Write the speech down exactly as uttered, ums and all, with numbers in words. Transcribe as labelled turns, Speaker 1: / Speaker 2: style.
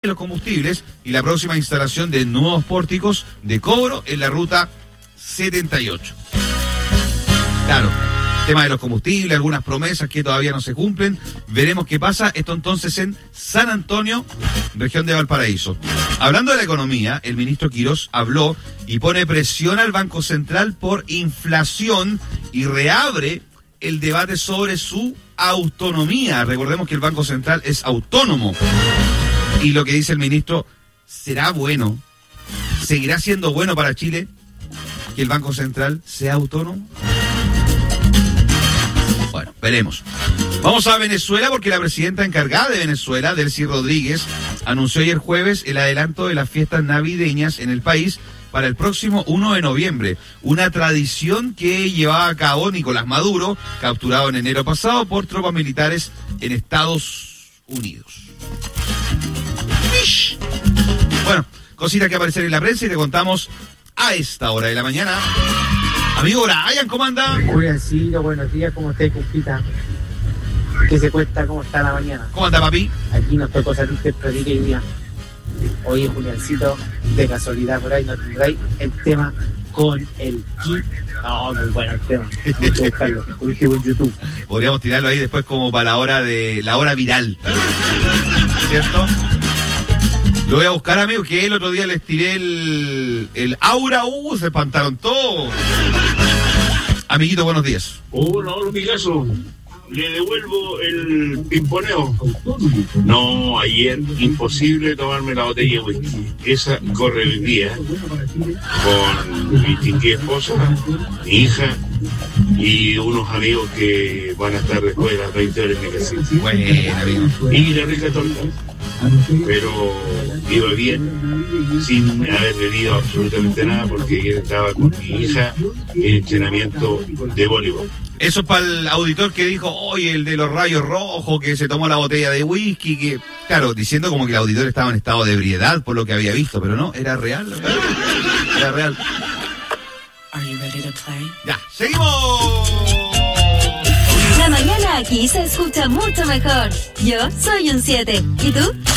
Speaker 1: los combustibles y la próxima instalación de nuevos pórticos de cobro en la ruta setenta y ocho. Claro, tema de los combustibles, algunas promesas que todavía no se cumplen. Veremos qué pasa. Esto entonces en San Antonio, región de Valparaíso. Hablando de la economía, el ministro Quirós habló y pone presión al Banco Central por inflación y reabre el debate sobre su autonomía. Recordemos que el Banco Central es autónomo. Y lo que dice el ministro, ¿será bueno? ¿Seguirá siendo bueno para Chile que el Banco Central sea autónomo? Bueno, veremos. Vamos a Venezuela porque la presidenta encargada de Venezuela, Delcy Rodríguez, anunció ayer jueves el adelanto de las fiestas navideñas en el país para el próximo uno de noviembre. Una tradición que llevaba a cabo Nicolás Maduro, capturado en enero pasado por tropas militares en Estados Unidos. ¡Ish! Bueno, cositas que aparecen en la prensa y te contamos a esta hora de la mañana. Amigo Brian, ¿cómo anda?
Speaker 2: Juliancito, buenos días, ¿cómo estáis, compita? ¿Qué se cuesta? ¿Cómo está la mañana?
Speaker 1: ¿Cómo anda, papi?
Speaker 2: Aquí nos tocó salir tempranito hoy día. Oye, Juliancito, de casualidad por ahí no tendráis el tema con el kit. No, muy bueno el tema. Hay que buscarlo, lo dije en YouTube.
Speaker 1: Podríamos tirarlo ahí después como para la hora de la hora viral. ¿Cierto? Lo voy a buscar, amigo, que el otro día les tiré el, el aura, uh, se espantaron todos. Amiguito, buenos días.
Speaker 3: Hola, hola, mi caso. Le devuelvo el pimponeo. No, ayer imposible tomarme la botella de whisky. Esa corre el día con mi distinguida esposa, mi hija y unos amigos que van a estar después de las veinte horas en mi casita.
Speaker 1: Bueno, amigo.
Speaker 3: Y la rica torta. Pero iba bien, sin haber bebido absolutamente nada, porque ayer estaba con mi hija en entrenamiento de voleibol.
Speaker 1: Eso es para el auditor que dijo, oye, el de los rayos rojos, que se tomó la botella de whisky, que, claro, diciendo como que el auditor estaba en estado de ebriedad por lo que había visto, pero no, era real, ¿verdad? Era real.
Speaker 4: Are you ready to play?
Speaker 1: Ya, seguimos.
Speaker 5: La mañana aquí se escucha mucho mejor. Yo soy un siete. ¿Y tú?